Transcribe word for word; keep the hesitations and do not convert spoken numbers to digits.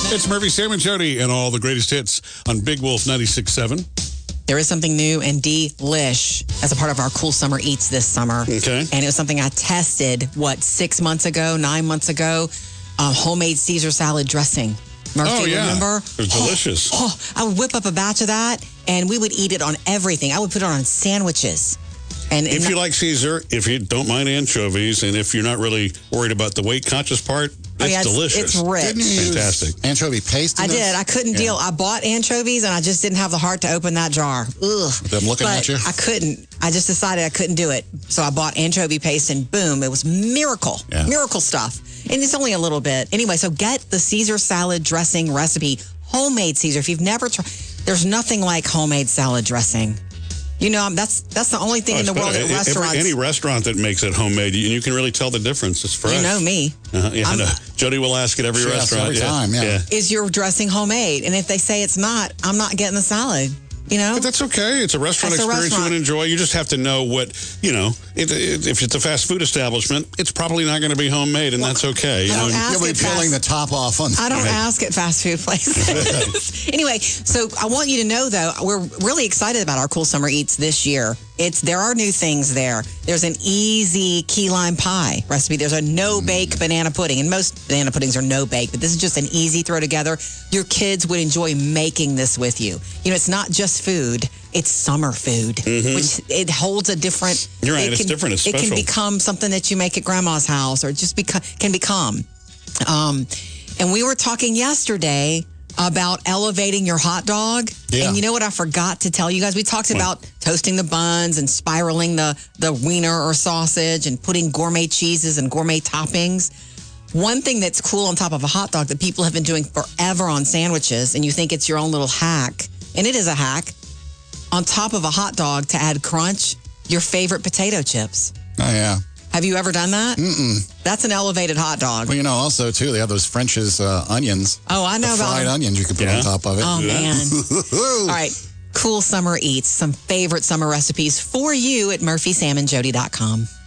It's Murphy, Sam, and Jody, and all the greatest hits on Big Wolf ninety-six point seven. There is something new and delish as a part of our Cool Summer Eats this summer. Okay. And it was something I tested, what, six months ago, nine months ago? Um, homemade Caesar salad dressing. Murphy, oh, yeah. remember? It was delicious. Oh, oh, I would whip up a batch of that, and we would eat it on everything. I would put it on sandwiches. And, and if you like Caesar, if you don't mind anchovies, and if you're not really worried about the weight-conscious part, it's oh, yeah, it's, delicious. It's rich. Didn't you Fantastic. use anchovy paste in I this? did. I couldn't Yeah. deal. I bought anchovies, and I just didn't have the heart to open that jar. Ugh. With them looking but at you? I couldn't. I just decided I couldn't do it. So I bought anchovy paste, and boom, it was miracle. Yeah. Miracle stuff. And it's only a little bit. Anyway, so get the Caesar salad dressing recipe. Homemade Caesar. If you've never tried, there's nothing like homemade salad dressing. You know, that's that's the only thing Oh, in the it's world better. at Every- restaurants. Any restaurant that makes it homemade, and you can really tell the difference. It's fresh. You know me. Uh-huh. Yeah, I I'm- know. Jody will ask at every She asks restaurant. every time, yeah. Is your dressing homemade? And if they say it's not, I'm not getting the salad. You know? But that's okay. It's a restaurant That's a experience restaurant. you would enjoy. You just have to know what, you know, it, it, if it's a fast food establishment, it's probably not going to be homemade, and that's okay. You I don't know? ask You'll be it peeling fast. the top off on. I don't Right. ask at fast food places. Anyway, so I want you to know, though, we're really excited about our Cool Summer Eats this year. It's There are new things there. There's an easy key lime pie recipe. There's a no-bake banana pudding. And most banana puddings are no-bake, but this is just an easy throw together. Your kids would enjoy making this with you. You know, it's not just food. It's summer food, Mm-hmm. which it holds a different... You're right, it it's different, it's It can special. become something that you make at grandma's house, or just beca- can become. Um, and we were talking yesterday about elevating your hot dog. Yeah. And you know what I forgot to tell you guys? We talked about toasting the buns and spiraling the, the wiener or sausage and putting gourmet cheeses and gourmet toppings. One thing that's cool on top of a hot dog that people have been doing forever on sandwiches, and you think it's your own little hack, and it is a hack, on top of a hot dog to add crunch, your favorite potato chips. Oh, yeah. Have you ever done that? Mm-mm. That's an elevated hot dog. Well, you know, also, too, they have those French's uh, onions. Oh, I know the about fried them. onions you can put Yeah. on top of it. Oh, man. All right. Cool Summer Eats. Some favorite summer recipes for you at murphy sam and jody dot com.